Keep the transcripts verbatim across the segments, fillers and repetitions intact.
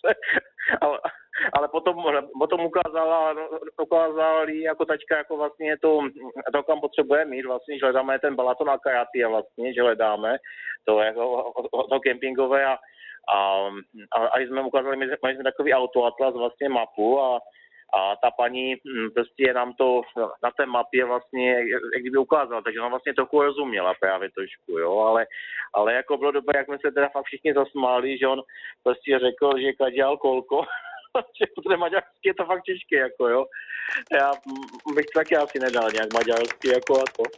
ale, ale potom, potom ukázala, ukázali jako tačka, jako vlastně to, to kam potřebujeme mít, vlastně, že hledáme ten Balaton a Kajaty a vlastně, že hledáme to, jako, to kempingové a, a, a, a jsme ukázali, my jsme takový autoatlas, vlastně mapu a A ta paní prostě nám to na té mapě vlastně, jak kdyby ukázala, takže ona vlastně trochu rozuměla právě trošku, jo, ale, ale jako bylo dobré, jak jsme se teda fakt všichni zasmáli, že on prostě řekl, že kaděl kolko, že protože maďarsky je to fakt těžké, jako jo. Já bych to taky asi nedal nějak maďarsky, jako a to.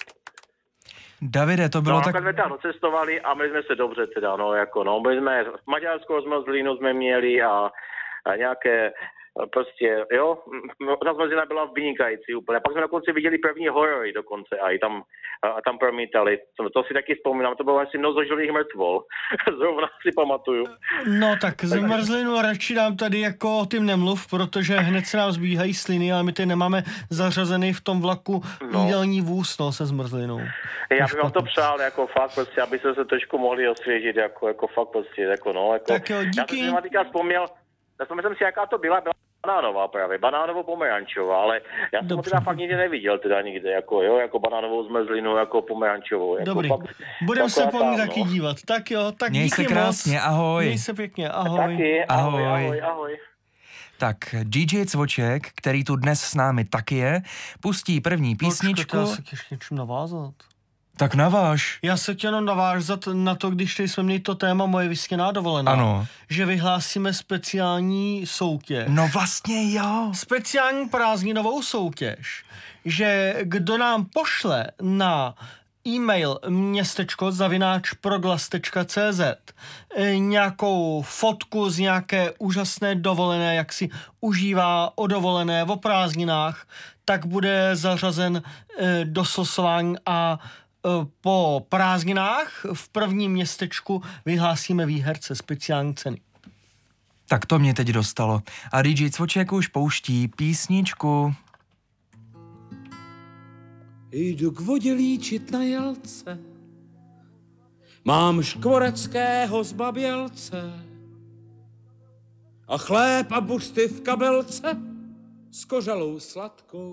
Davide, to bylo no, tak... No, jsme tam docestovali a my jsme se dobře teda, no, jako no, my jsme maďarskou zmrzlinu jsme měli a, a nějaké prostě, jo, ta zmrzlina byla vynikající úplně. Pak jsme na konci viděli první horory dokonce a i tam, a tam promítali. To, to si taky vzpomínám, to bylo asi Noc ožilých mrtvol. Zrovna si pamatuju. No tak zmrzlinu radši nám tady jako o tím nemluv, protože hned se nám zbíhají sliny, ale my tady nemáme zařazený v tom vlaku no. jídelní vůz, no, se zmrzlinou. Já bych vám to přál, jako fakt prostě, aby se se trošku mohli osvěžit, jako, jako fakt prostě, jako no. Jako, tak jo, díky. Já jsem si teďka vzpomněl, já jsem si, jaká to byla, byla banánová právě, banánovo-pomerančová, ale já jsem Dobře. to teda fakt nikdy neviděl, teda nikde, jako jo, jako banánovou zmrzlinu, jako pomerančovou. Jako Dobrý, fakt, budeme se po ní tam, taky no. dívat. Tak jo, tak Měj díky se krásně, moc. ahoj. Měj se pěkně, ahoj. Taky, ahoj, Ahoj. ahoj, ahoj. Tak dý džej Cvoček, který tu dnes s námi taky je, pustí první písničku. Počkejte, já se ještě něčím navázat. Tak naváž. Já se chtěl jenom navázat na to, když tady jsme měli to téma moje vysněná dovolená. Ano. Že vyhlásíme speciální soutěž. No vlastně jo. Speciální prázdninovou soutěž. Že kdo nám pošle na e-mail městečko zavináč proglas tečka cé zet nějakou fotku z nějaké úžasné dovolené, jak si užívá o dovolené, o prázdninách, tak bude zařazen e, do slosování a po prázdninách v prvním městečku vyhlásíme výherce speciální ceny. Tak to mě teď dostalo. A dý džej Cvoček už pouští písničku. Jdu k vodě líčit na jelce, mám škvoreckého zbabělce a chléb a buřty v kabelce s kořalou sladkou.